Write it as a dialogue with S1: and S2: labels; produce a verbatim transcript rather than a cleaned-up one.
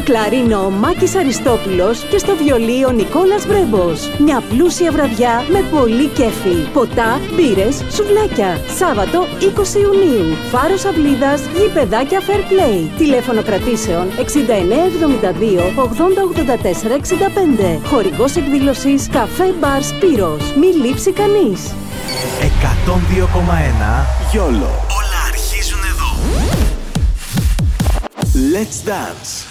S1: Στο κλαρίνο ο Μάκης Αριστόπουλος και στο βιολί ο Νικόλας Βρέμπος. Μια πλούσια βραδιά με πολύ κέφι. Ποτά, μπύρες, σουβλάκια. Σάββατο είκοσι Ιουνίου. Φάρος Αυλίδας, γηπεδάκια Fair Play. Τηλέφωνο κρατήσεων εξήντα εννέα εβδομήντα δύο ογδόντα ογδόντα τέσσερα εξήντα πέντε. Χορηγός εκδήλωσης Καφέ Μπαρ Σπύρος. Μη λείψει κανείς.
S2: εκατόν δύο κόμμα ένα Γιόλο. Όλα αρχίζουν εδώ. Let's dance.